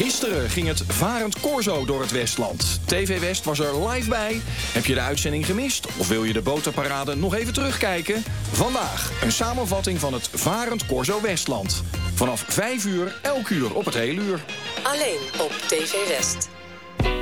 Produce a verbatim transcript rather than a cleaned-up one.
Gisteren ging het Varend Corso door het Westland. T V West was er live bij. Heb je de uitzending gemist? Of wil je de boterparade nog even terugkijken? Vandaag een samenvatting van het Varend Corso Westland. Vanaf vijf uur, elk uur op het hele uur. Alleen op T V West.